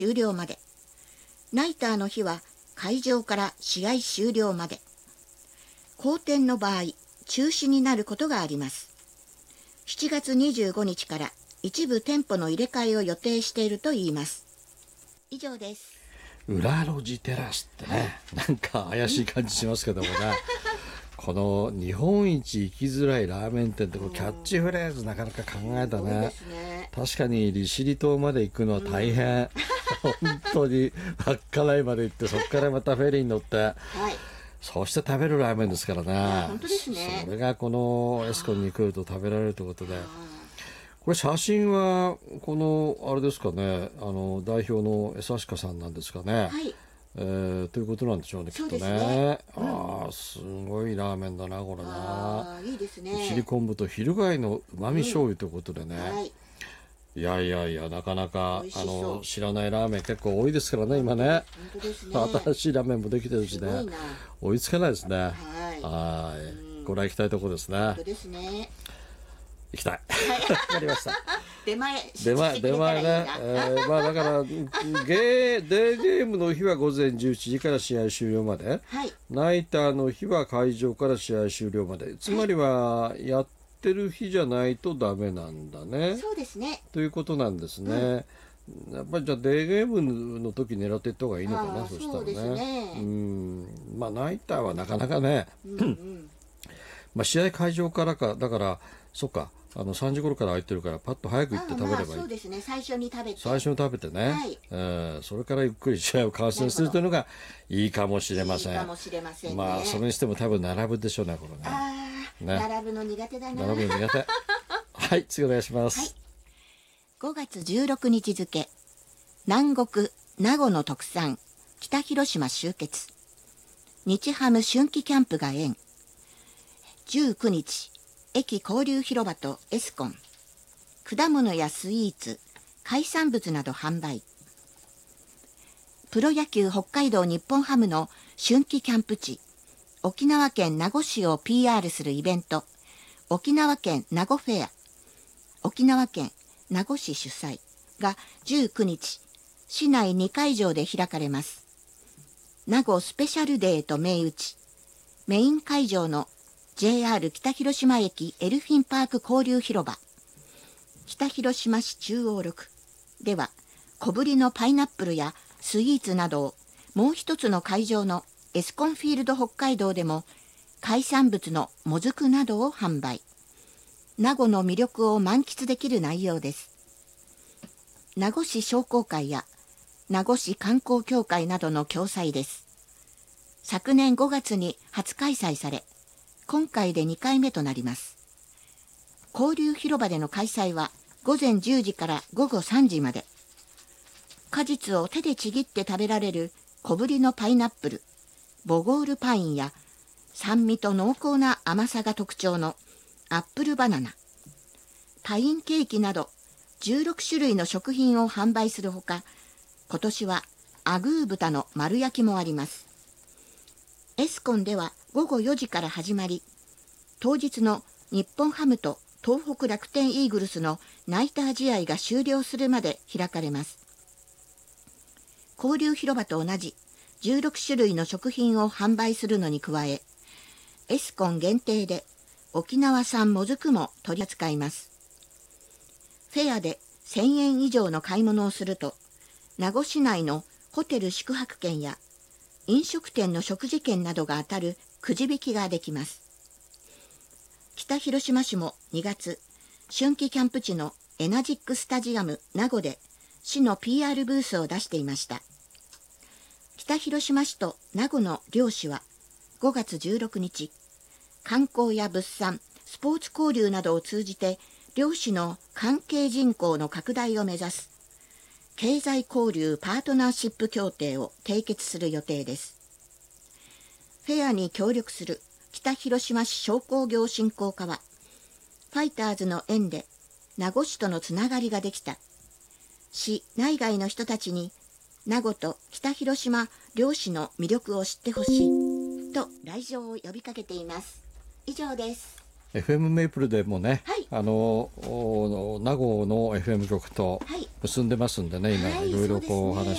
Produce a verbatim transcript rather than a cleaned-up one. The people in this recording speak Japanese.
終了まで。ナイターの日は開場から試合終了まで。好天の場合、中止になることがあります。しちがつにじゅうごにちから一部店舗の入れ替えを予定しているといいます。以上です。 裏路地テラスってね、はい、なんか怪しい感じしますけどもねこの日本一行きづらいラーメン店ってこうキャッチフレーズなかなか考えた ね, ね確かに利尻島まで行くのは大変、うん、本当に稚内まで行ってそこからまたフェリーに乗って、はい、そして食べるラーメンですからね。 本当ですね。 それがこのエスコンに来ると食べられるということで、これ写真はこのあれですかね、あの代表の江刺家さんなんですかね、はい、えー、ということなんでしょうね、きっと ね, ね、うん、あーすごいラーメンだなこれな。 あいいですね。 利尻昆布と翻のうまみ醤油ということでね、うん、はい、いやいやいやなかなかあの知らないラーメン結構多いですからね今ね。 本当ですね。 新しいラーメンもできてるしね、追いつかないですね。はい、はい、うん、ご覧行きたいところですね。 本当ですね。 行きたい。わかりました。 出前出前出前ね、えー、まあだからゲーデーゲームの日は午前じゅういちじから試合終了まで、はい、ナイターの日は会場から試合終了まで、つまりはやってる日じゃないとダメなんだね。 そうですね。 ということなんですね。うん、やっぱりじゃあデーゲームの時狙っていった方がいいのかな。そしたらね。そうですね。うん、まあナイターはなかなかね。うんうん、まあ試合会場からかだからそっか。あのさんじ頃から空いてるからパッと早く行って食べればいい。 まあ、そうですね。最初に食べて最初に食べてね、はい、えー、それからゆっくり試合を観戦するというのがいいかもしれません。 いいかもしれませんね。 まあそれにしても多分並ぶでしょうねこれね。 ああ、ね、並ぶの苦手だな。 並ぶの苦手はい次お願いします、はい、 ごがつじゅうろくにち付、南国名護の特産北広島集結、日ハム春季キャンプが縁。じゅうくにち駅交流広場とエスコン、果物やスイーツ、海産物など販売。プロ野球北海道日本ハムの春季キャンプ地、沖縄県名護市を ピーアール するイベント、沖縄県名護フェア、沖縄県名護市主催がじゅうくにち、市内にかいじょうで開かれます。名護スペシャルデーと銘打ち、メイン会場のジェイアール 北広島駅エルフィンパーク交流広場、北広島市中央ろくでは小ぶりのパイナップルやスイーツなどを、もう一つの会場のエスコンフィールド北海道でも海産物のもずくなどを販売。名護の魅力を満喫できる内容です。名護市商工会や名護市観光協会などの共催です。昨年ごがつに初開催され、今回でにかいめとなります。交流広場での開催はごぜんじゅうじからごごさんじまで。果実を手でちぎって食べられる小ぶりのパイナップル、ボゴールパインや酸味と濃厚な甘さが特徴のアップルバナナ、パインケーキなどじゅうろくしゅるいの食品を販売するほか、今年はアグー豚の丸焼きもあります。エスコンではごごよじから始まり、当日の日本ハムと東北楽天イーグルスのナイター試合が終了するまで開かれます。交流広場と同じじゅうろくしゅるいの食品を販売するのに加え、エスコン限定で沖縄産もずくも取り扱います。フェアでせんえん以上の買い物をすると、名護市内のホテル宿泊券や飲食店の食事券などが当たるくじ引きができます。北広島市もにがつ、春季キャンプ地のエナジックスタジアム名護で市の ピーアール ブースを出していました。北広島市と名護の両市はごがつじゅうろくにち、観光や物産、スポーツ交流などを通じて両市の関係人口の拡大を目指す経済交流パートナーシップ協定を締結する予定です。フェアに協力する北広島市商工業振興課は、ファイターズの縁で名護市とのつながりができた。市内外の人たちに名護と北広島両市の魅力を知ってほしいと来場を呼びかけています。以上です。 エフエム メイプルでもね、 はい、 あの名護の エフエム 局とはい、 結んでますんでね、今、 はい、 いろいろこうお話